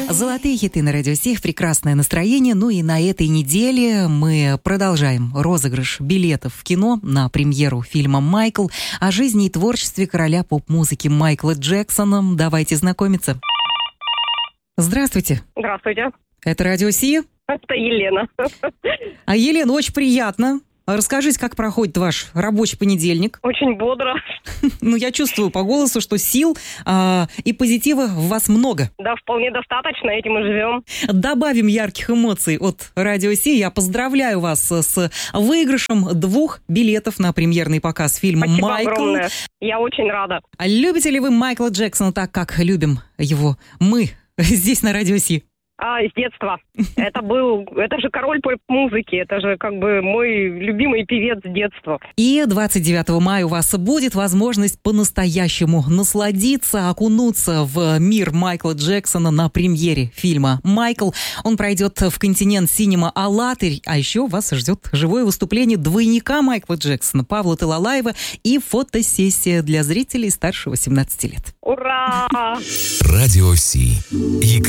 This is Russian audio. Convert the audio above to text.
Золотые хиты на радио Сих, прекрасное настроение. Ну и на этой неделе мы продолжаем розыгрыш билетов в кино на премьеру фильма «Майкл» о жизни и творчестве короля поп-музыки Майкла Джексона. Давайте знакомиться. Здравствуйте. Здравствуйте. Это радио Си? Это Елена. А Елена, очень приятно. Расскажите, как проходит ваш рабочий понедельник? Очень бодро. Ну, я чувствую по голосу, что сил и позитива в вас много. Да, вполне достаточно, этим и живем. Добавим ярких эмоций от Радио Си. Я поздравляю вас с выигрышем 2 билетов на премьерный показ фильма Спасибо «Майкл». огромное. Я очень рада. А любите ли вы Майкла Джексона так, как любим его мы здесь на Радио Си? С детства. Это же король поп-музыки, это же как бы мой любимый певец с детства. И 29 мая у вас будет возможность по-настоящему насладиться, окунуться в мир Майкла Джексона на премьере фильма «Майкл». Он пройдет в Континент Синема Алатырь, а еще вас ждет живое выступление двойника Майкла Джексона, Павла Талалаева, и фотосессия для зрителей старше 18 лет. Ура! Радио Си.